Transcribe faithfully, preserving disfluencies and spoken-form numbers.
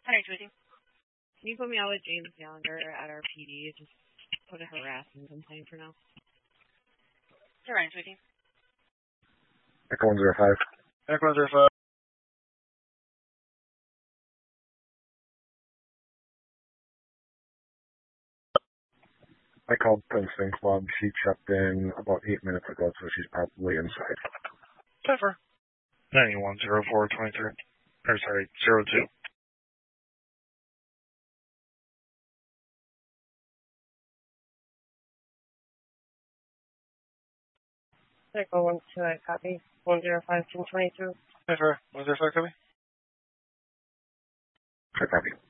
Hi, Tracy. Can you put me out with James Gallagher at our P D? Just put a harassment complaint for now. Sure, Ryan, Tracy. Echo one zero five. Echo one zero five. I called Princeton Club. She checked in about eight minutes ago, so she's probably inside. Pepper. ninety-one zero four twenty-three. Or sorry, zero two. Echo one two eight copy. one zero five ten twenty-two. Pepper. one zero five copy. I copy.